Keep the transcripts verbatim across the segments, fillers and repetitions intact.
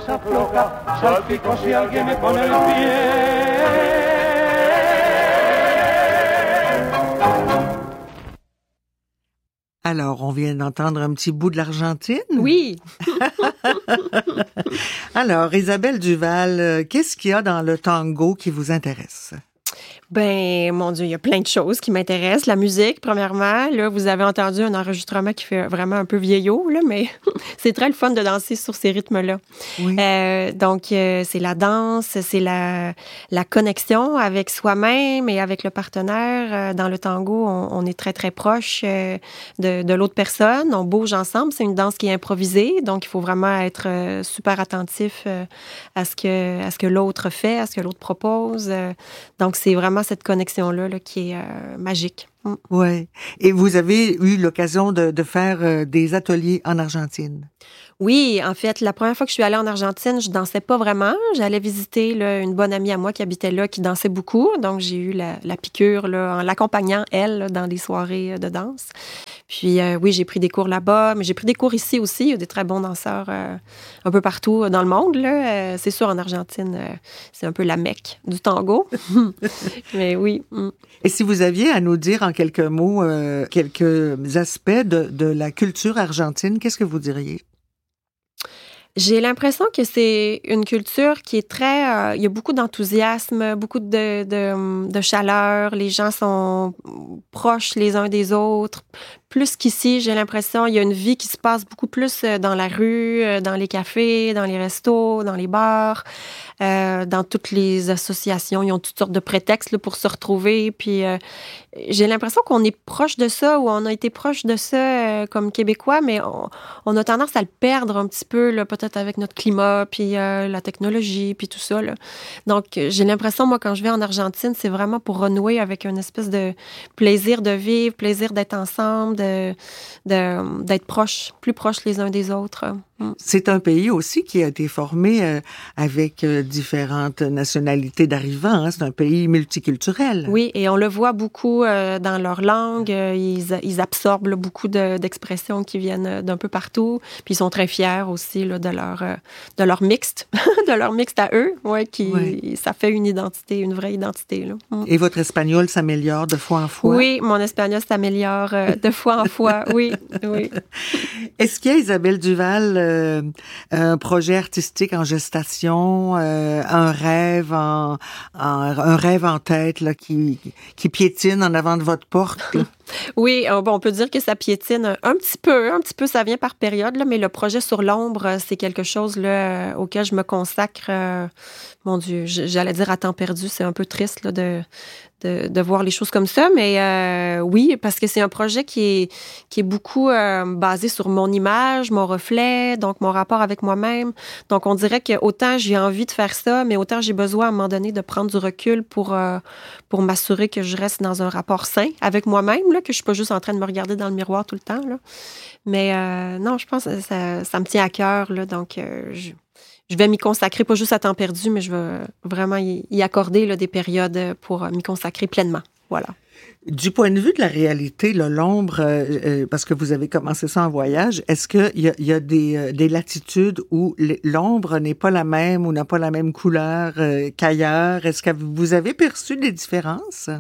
afloja, salpico si alguien me pone el pie. Alors, on vient d'entendre un petit bout de l'Argentine? Oui. Alors, Isabelle Duval, qu'est-ce qu'il y a dans le tango qui vous intéresse? Ben, mon Dieu, il y a plein de choses qui m'intéressent. La musique, premièrement. Là, vous avez entendu un enregistrement qui fait vraiment un peu vieillot, là, mais c'est très le fun de danser sur ces rythmes-là. Oui. Euh, donc, euh, c'est la danse, c'est la, la connexion avec soi-même et avec le partenaire. Euh, dans le tango, on, on est très, très proche euh, de, de l'autre personne. On bouge ensemble. C'est une danse qui est improvisée, donc il faut vraiment être euh, super attentif euh, à ce que, à ce que l'autre fait, à ce que l'autre propose. Euh, donc, c'est vraiment cette connexion-là là, qui est euh, magique. Mm. Oui. Et vous avez eu l'occasion de, de faire euh, des ateliers en Argentine? Oui, en fait, la première fois que je suis allée en Argentine, je dansais pas vraiment. J'allais visiter là, une bonne amie à moi qui habitait là, qui dansait beaucoup. Donc, j'ai eu la, la piqûre là, en l'accompagnant, elle, là, dans des soirées de danse. Puis, euh, oui, j'ai pris des cours là-bas, mais j'ai pris des cours ici aussi. Il y a des très bons danseurs euh, un peu partout dans le monde. Là. Euh, c'est sûr, en Argentine, euh, c'est un peu la Mecque du tango. Mais oui. Mm. Et si vous aviez à nous dire en quelques mots, euh, quelques aspects de, de la culture argentine, qu'est-ce que vous diriez? J'ai l'impression que c'est une culture qui est très... Euh, il y a beaucoup d'enthousiasme, beaucoup de, de, de chaleur. Les gens sont proches les uns des autres. Plus qu'ici, j'ai l'impression il y a une vie qui se passe beaucoup plus dans la rue, dans les cafés, dans les restos, dans les bars, euh, dans toutes les associations. Ils ont toutes sortes de prétextes là, pour se retrouver. Puis euh, j'ai l'impression qu'on est proche de ça ou on a été proche de ça euh, comme Québécois, mais on, on a tendance à le perdre un petit peu, là, peut-être avec notre climat, puis euh, la technologie, puis tout ça. Là. Donc, j'ai l'impression, moi, quand je vais en Argentine, c'est vraiment pour renouer avec une espèce de plaisir de vivre, plaisir d'être ensemble, de, de, d'être proches, plus proches les uns des autres. Mm. C'est un pays aussi qui a été formé euh, avec euh, différentes nationalités d'arrivants. Hein? C'est un pays multiculturel. Oui, et on le voit beaucoup euh, dans leur langue. Euh, ils, ils absorbent là, beaucoup de, d'expressions qui viennent d'un peu partout. Puis ils sont très fiers aussi là, de leur euh, de leur mixte, de leur mixte à eux. Ouais, qui ouais. Ça fait une identité, une vraie identité. Là. Mm. Et votre espagnol s'améliore de fois en fois? Oui, mon espagnol s'améliore euh, de fois en fois. Oui, oui. Est-ce qu'il y a, Isabelle Duval, euh, un projet artistique en gestation, euh, un rêve en, en un rêve en tête là, qui qui piétine en avant de votre porte? Oui, bon, on peut dire que ça piétine un petit peu, un petit peu, ça vient par période, là, mais le projet sur l'ombre, c'est quelque chose là, auquel je me consacre, euh, mon Dieu, j'allais dire à temps perdu, c'est un peu triste là, de, de, de voir les choses comme ça, mais euh, oui, parce que c'est un projet qui est, qui est beaucoup euh, basé sur mon image, mon reflet, donc mon rapport avec moi-même. Donc, on dirait que autant j'ai envie de faire ça, mais autant j'ai besoin à un moment donné de prendre du recul pour, euh, pour m'assurer que je reste dans un rapport sain avec moi-même, là, que je suis pas juste en train de me regarder dans le miroir tout le temps. Là. Mais euh, non, je pense que ça, ça me tient à cœur, là, donc euh, je, je vais m'y consacrer, pas juste à temps perdu, mais je vais vraiment y, y accorder là, des périodes pour m'y consacrer pleinement. Voilà. Du point de vue de la réalité, là, l'ombre, euh, euh, parce que vous avez commencé ça en voyage, est-ce qu'il y a, y a des, euh, des latitudes où l'ombre n'est pas la même ou n'a pas la même couleur euh, qu'ailleurs? Est-ce que vous avez perçu des différences?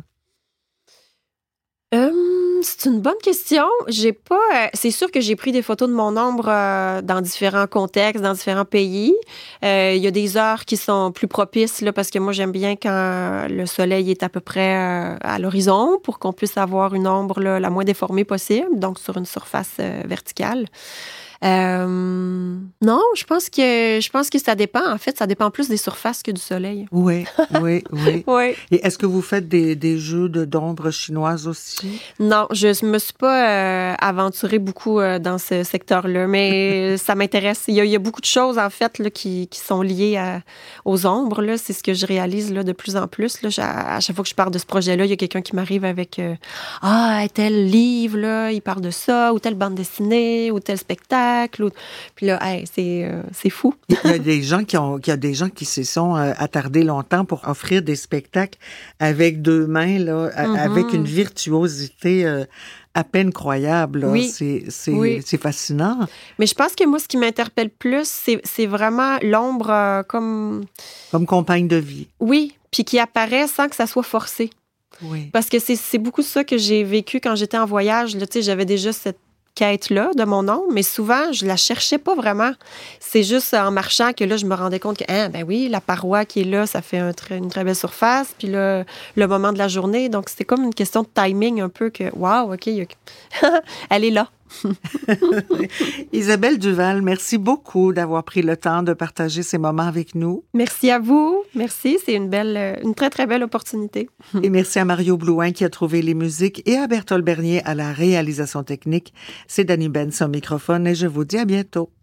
Euh, c'est une bonne question. J'ai pas. Euh, c'est sûr que j'ai pris des photos de mon ombre euh, dans différents contextes, dans différents pays. Il euh, y a des heures qui sont plus propices là, parce que moi j'aime bien quand le soleil est à peu près euh, à l'horizon pour qu'on puisse avoir une ombre là, la moins déformée possible, donc sur une surface euh, verticale. Euh, non, je pense que je pense que ça dépend. En fait, ça dépend plus des surfaces que du soleil. Oui, oui, oui. Oui. Et est-ce que vous faites des, des jeux de, d'ombre chinoise aussi? Non, je me suis pas euh, aventurée beaucoup euh, dans ce secteur-là, mais ça m'intéresse. Il y, a, il y a beaucoup de choses, en fait, là, qui, qui sont liées à, aux ombres. Là. C'est ce que je réalise là, de plus en plus. Là. À, à chaque fois que je parle de ce projet-là, il y a quelqu'un qui m'arrive avec euh, « Ah, tel livre, là, il parle de ça, ou telle bande dessinée, ou tel spectacle. » Puis là, hey, c'est, euh, c'est fou. Il y a des gens qui ont, il y a des gens qui se sont euh, attardés longtemps pour offrir des spectacles avec deux mains, là, mm-hmm. avec une virtuosité euh, à peine croyable. Oui. C'est, c'est, oui. c'est fascinant. Mais je pense que moi, ce qui m'interpelle plus, c'est, c'est vraiment l'ombre euh, comme... Comme compagne de vie. Oui, puis qui apparaît sans que ça soit forcé. Oui. Parce que c'est, c'est beaucoup ça que j'ai vécu quand j'étais en voyage. Là, tu sais, j'avais déjà cette quête-là de mon ombre, mais souvent, je la cherchais pas vraiment. C'est juste en marchant que là, je me rendais compte que, ah, ben oui, la paroi qui est là, ça fait un très, une très belle surface, puis là, le moment de la journée. Donc, c'était comme une question de timing un peu que, wow, OK, elle est là. Isabelle Duval, merci beaucoup d'avoir pris le temps de partager ces moments avec nous. Merci à vous. Merci. C'est une belle, une très, très belle opportunité. Et merci à Mario Blouin qui a trouvé les musiques et à Berthold Bernier à la réalisation technique. C'est Dani Benz au microphone et je vous dis à bientôt.